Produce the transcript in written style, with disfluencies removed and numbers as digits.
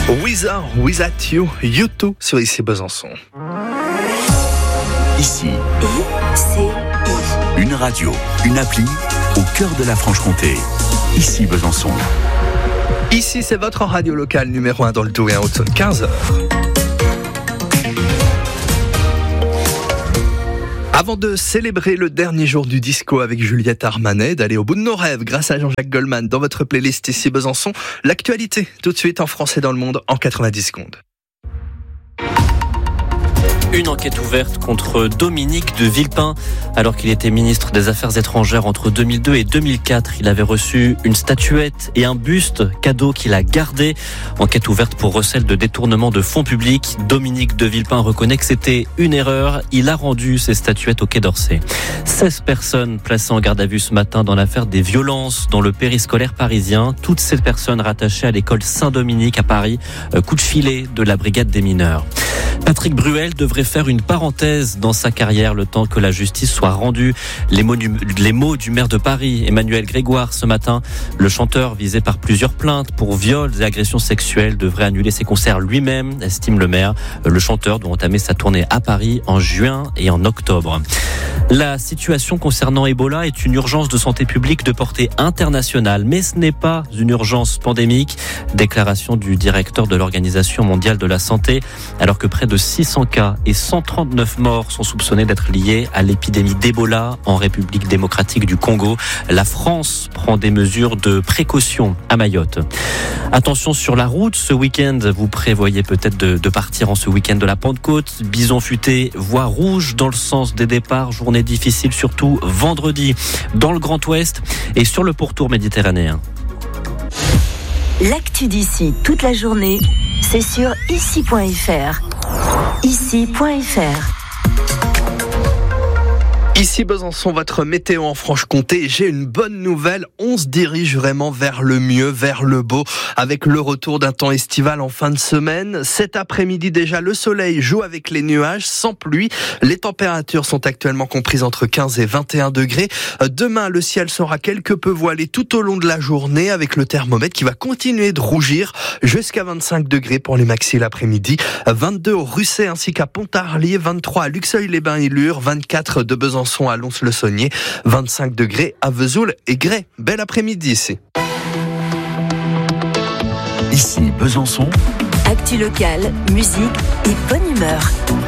With or Without You, U2 sur Ici Besançon. Ici, une radio, une appli au cœur de la Franche-Comté. Ici Besançon. Ici, c'est votre radio locale numéro 1 dans le Doubs et en Haute-Saône, 15h. Avant de célébrer le dernier jour du disco avec Juliette Armanet, d'aller au bout de nos rêves grâce à Jean-Jacques Goldman dans votre playlist Ici Besançon, l'actualité tout de suite en français dans le monde en 90 secondes. Une enquête ouverte contre Dominique de Villepin. Alors qu'il était ministre des Affaires étrangères entre 2002 et 2004, il avait reçu une statuette et un buste, cadeau qu'il a gardé. Enquête ouverte pour recel de détournement de fonds publics. Dominique de Villepin reconnaît que c'était une erreur. Il a rendu ces statuettes au Quai d'Orsay. 16 personnes placées en garde à vue ce matin dans l'affaire des violences dans le périscolaire parisien. Toutes ces personnes rattachées à l'école Saint-Dominique à Paris. Coup de filet de la brigade des mineurs. Patrick Bruel devrait faire une parenthèse dans sa carrière le temps que la justice soit rendue. Les mots du maire de Paris, Emmanuel Grégoire, ce matin. Le chanteur, visé par plusieurs plaintes pour viols et agressions sexuelles, devrait annuler ses concerts lui-même, estime le maire. Le chanteur doit entamer sa tournée à Paris en juin et en octobre. La situation concernant Ebola est une urgence de santé publique de portée internationale, mais ce n'est pas une urgence pandémique. Déclaration du directeur de l'Organisation mondiale de la santé, alors que près de 600 cas et 139 morts sont soupçonnés d'être liés à l'épidémie d'Ebola en République démocratique du Congo. La France prend des mesures de précaution à Mayotte. Attention sur la route, ce week-end, vous prévoyez peut-être de partir en ce week-end de la Pentecôte. Bison futé, voie rouge dans le sens des départs, journée difficile surtout vendredi dans le Grand Ouest et sur le pourtour méditerranéen. L'actu d'ici toute la journée, c'est sur ici.fr. Ici.fr. Ici Besançon, votre météo en Franche-Comté. J'ai une bonne nouvelle, on se dirige vraiment vers le mieux, vers le beau, avec le retour d'un temps estival en fin de semaine. Cet après-midi déjà, le soleil joue avec les nuages, sans pluie. Les températures sont actuellement comprises entre 15 et 21 degrés. Demain, le ciel sera quelque peu voilé tout au long de la journée, avec le thermomètre qui va continuer de rougir jusqu'à 25 degrés pour les maxi l'après-midi. 22 au Russet ainsi qu'à Pontarlier, 23 à Luxeuil-les-Bains et Lure, 24 de Besançon à Lons-le-Saunier, 25 degrés à Vesoul et Grès. Bel après-midi ici. Ici Besançon. Actu locale, musique et bonne humeur.